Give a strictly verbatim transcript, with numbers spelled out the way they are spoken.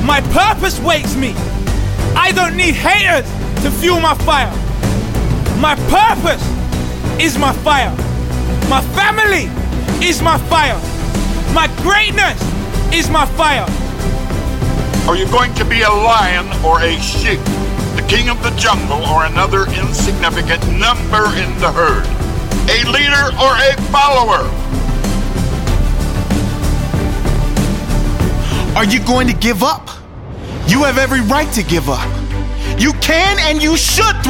My purpose wakes me. I don't need haters to fuel my fire. My purpose is my fire. My family is my fire. My greatness is my fire. Are you going to be a lion or a sheep? The king of the jungle or another insignificant number in the herd? A leader or a follower? Are you going to give up? You have every right to give up. You can and you should